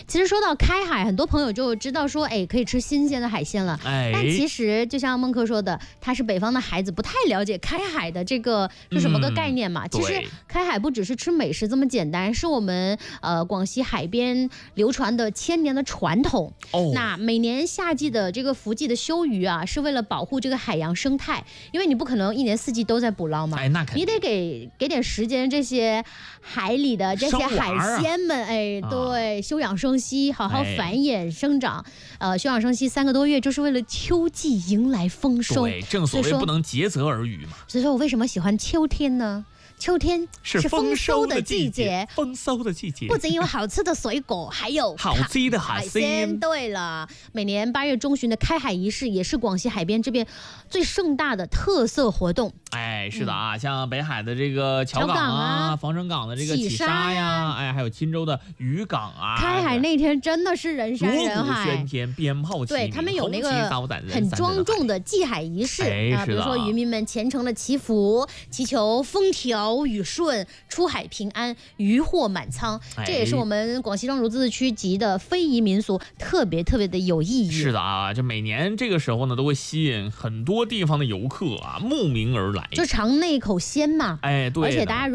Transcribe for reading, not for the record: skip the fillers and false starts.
其实说到开海，很多朋友就知道说，哎，可以吃新鲜的海鲜了。但其实就像孟克说的，他是北方的孩子，不太了解开海的这个是什么个概念嘛。其实开海不只是吃美食这么简单，是我们广西海边流传的千年的传统。那每年夏季的这个伏季的休渔啊，是为了保护这个海洋生态，因为你不可能一年四季都在捕捞嘛。 那肯定你得给点时间这些海里的这些海鲜们，对，休养生息，好好繁衍生长。休养生息3个多月，就是为了秋季迎来丰收。 对，正所谓不能竭泽而渔嘛。 所以说我为什么喜欢秋天呢？秋天是丰收的季节， 丰收的季节不仅有好吃的水果，还有好吃的海鲜。 对了，每年8月中旬的开海仪式，也是广西海边这边最盛大的特色活动。 是的啊，像北海的这个桥港啊，防城港的这个起沙呀，还有钦州的渔港啊。 开海那天真的是人山人海， 锣鼓喧天，鞭炮齐鸣， 对他们有那个很庄重的祭海仪式啊，比如说渔民们虔诚的祈福，祈求风调雨顺，出海平安，渔获满仓。这也是我们广西壮族自治区级的非遗民俗，特别的有意义。 是的啊，就每年这个时候呢，都会吸引很多地方的游客啊慕名而来， 就尝那口鲜嘛。 对， 而且大家